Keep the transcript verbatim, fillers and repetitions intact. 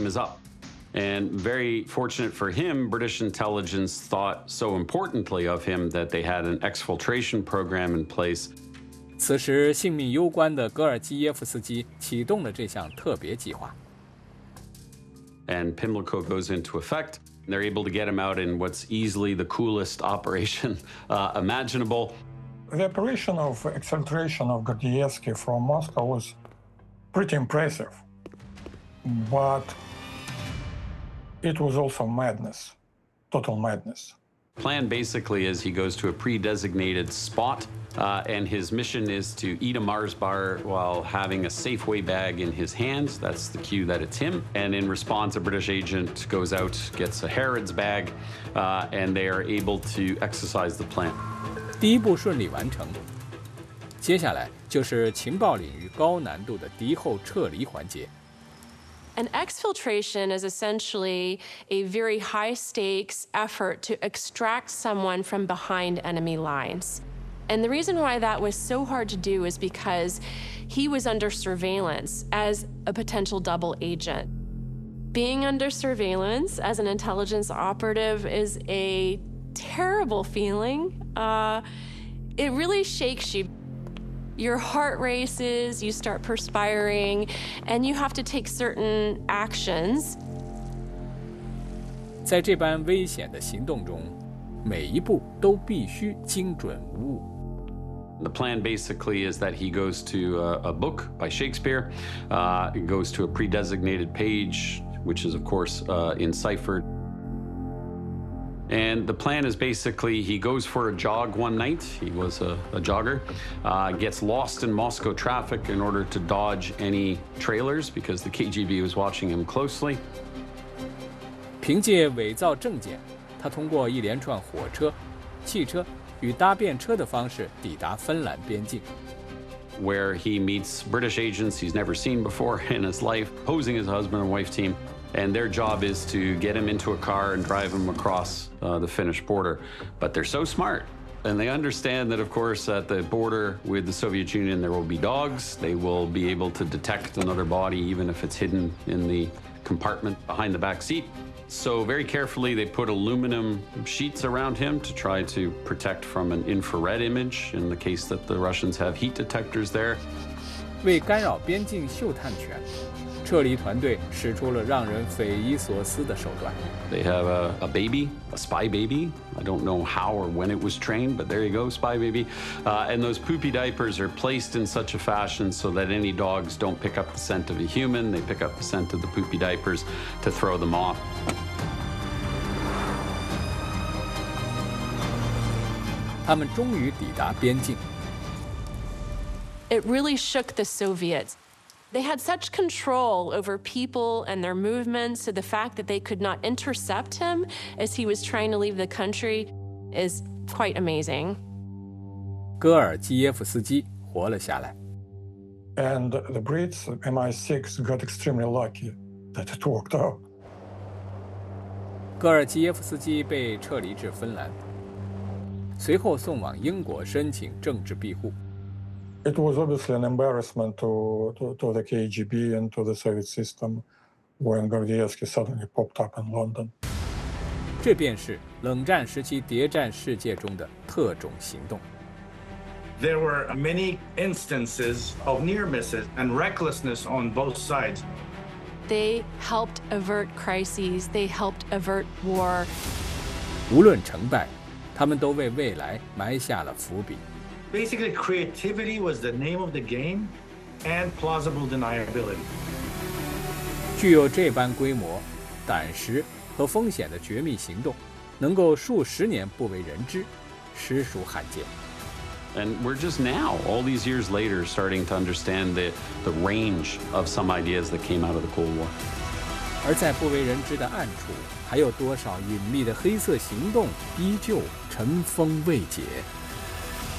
time is up. And very fortunate for him, British intelligence thought so importantly of him that they had an exfiltration program in place. 此时，性命攸关的戈尔基耶夫斯基启动了这项特别计划。 And Pimlico goes into effect. They're able to get him out in what's easily the coolest operation uh, imaginable. The operation of exfiltration of Gordievsky from Moscow was pretty impressive, but it was also madness, total madness. Plan basically is he goes to a pre-designated spot, uh, and his mission is to eat a Mars bar while having a Safeway bag in his hands. That's the cue that it's him. And in response, a British agent goes out, gets a Harrods bag, uh, and they are able to exercise the plan. 第一步顺利完成，接下来就是情报领域高难度的敌后撤离环节。 An exfiltration is essentially a very high-stakes effort to extract someone from behind enemy lines. And the reason why that was so hard to do is because he was under surveillance as a potential double agent. Being under surveillance as an intelligence operative is a terrible feeling. Uh, it really shakes you. Your heart races, you start perspiring, and you have to take certain actions. 在这般危险的行动中，每一步都必须精准无误。 The plan basically is that he goes to a, a book by Shakespeare. Uh, it goes to a pre-designated page, which is, of course, uh, enciphered. And the plan is basically he goes for a jog one night. He was a, a jogger, uh, gets lost in Moscow traffic in order to dodge any trailers because the K G B was watching him closely. 凭借伪造证件，他通过一连串火车、汽车与搭便车的方式抵达芬兰边境。 Where he meets British agents he's never seen before in his life, posing as a husband and wife team. And their job is to get him into a car and drive him across uh, the Finnish border. But they're so smart, and they understand that, of course, at the border with the Soviet Union, there will be dogs. They will be able to detect another body, even if it's hidden in the compartment behind the back seat. So very carefully, they put aluminum sheets around him to try to protect from an infrared image in the case that the Russians have heat detectors there. 为干扰边境嗅探权，撤离团队使出了让人匪夷所思的手段。 They have a, a baby, a spy baby. I don't know how or when it was trained, but there you go, spy baby. Uh, and those poopy diapers are placed in such a fashion so that any dogs don't pick up the scent of a human. They pick up the scent of the poopy diapers to throw them off. 他们终于抵达边境。 It really shook the Soviets. They had such control over people and their movements, so the fact that they could not intercept him as he was trying to leave the country is quite amazing. 戈尔基耶夫斯基活了下来。 And the Brits, M I six, got extremely lucky that it worked out. 戈尔基耶夫斯基被撤离至芬兰，随后送往英国申请政治庇护。 It was obviously an embarrassment to, to, to the K G B and to the Soviet system when Gordievsky suddenly popped up in London. 这便是冷战时期谍战世界中的特种行动。 There were many instances of near misses and recklessness on both sides. They helped avert crises. They helped avert war. 无论成败，他们都为未来埋下了伏笔。 Basically, creativity was the name of the game, and plausible deniability. 具有这般规模、胆识和风险的绝密行动，能够数十年不为人知，实属罕见。 And we're just now, all these years later, starting to understand the, the range of some ideas that came out of the Cold War. 而在不为人知的暗处，还有多少隐秘的黑色行动依旧尘封未解？